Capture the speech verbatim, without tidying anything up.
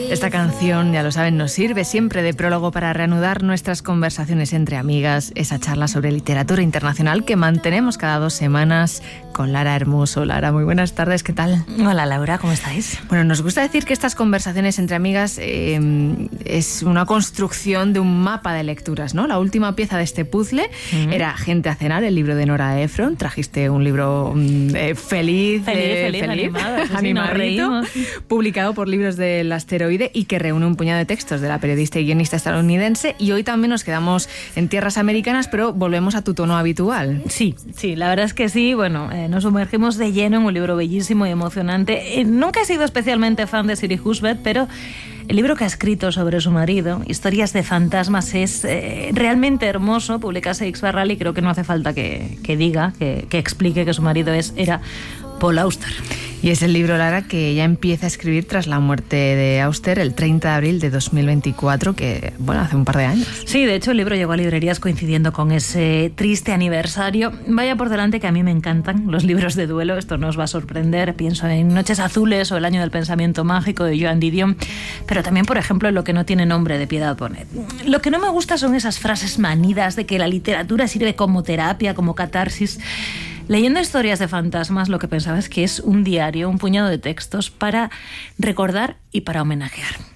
Esta canción, ya lo saben, nos sirve siempre de prólogo para reanudar nuestras conversaciones entre amigas, esa charla sobre literatura internacional que mantenemos cada dos semanas con Lara Hermoso. Lara, muy buenas tardes, ¿qué tal? Hola Laura, ¿cómo estáis? Bueno, nos gusta decir que estas conversaciones entre amigas eh, es una construcción de un mapa de lecturas, ¿no? La última pieza de este puzzle uh-huh. era Gente a cenar, el libro de Nora Ephron. Trajiste un libro eh, feliz, feliz, eh, feliz, feliz animado, sí, animadito, sí, publicado por Libros del Asteroide y que reúne un puñado de textos de la periodista y guionista estadounidense. Y hoy también nos quedamos en tierras americanas, pero volvemos a tu tono habitual. Sí, sí, la verdad es que sí. Bueno, eh, nos sumergimos de lleno en un libro bellísimo y emocionante. Eh, nunca he sido especialmente fan de Siri Husband, pero el libro que ha escrito sobre su marido, Historias de fantasmas, es eh, realmente hermoso. Publica Seix Barral y creo que no hace falta que, que diga, que, que explique que su marido es, era Paul Auster. Y es el libro, Lara, que ella empieza a escribir tras la muerte de Auster el treinta de abril de dos mil veinticuatro, que, bueno, hace un par de años. Sí, de hecho el libro llegó a librerías coincidiendo con ese triste aniversario. Vaya por delante que a mí me encantan los libros de duelo, esto no os va a sorprender. Pienso en Noches Azules o El año del pensamiento mágico de Joan Didion, pero también, por ejemplo, en Lo que no tiene nombre de Piedad Bonet. Lo que no me gusta son esas frases manidas de que la literatura sirve como terapia, como catarsis. Leyendo Historias de fantasmas, lo que pensaba es que es un diario, un puñado de textos para recordar y para homenajear.